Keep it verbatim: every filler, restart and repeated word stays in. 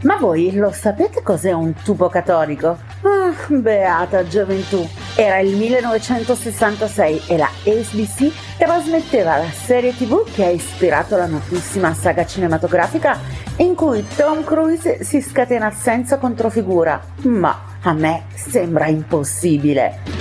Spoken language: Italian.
Ma voi lo sapete cos'è un tubo catodico? Ah, beata gioventù! Era il millenovecentosessantasei e la A B C trasmetteva la serie tivù che ha ispirato la notissima saga cinematografica in cui Tom Cruise si scatena senza controfigura. Ma a me sembra impossibile.